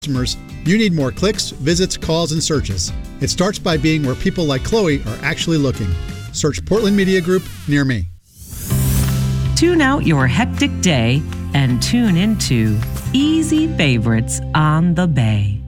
customers, you need more clicks, visits, calls, and searches. It starts by being where people like Chloe are actually looking. Search Portland Media Group near me. Tune out your hectic day and tune into Easy Favorites on the Bay.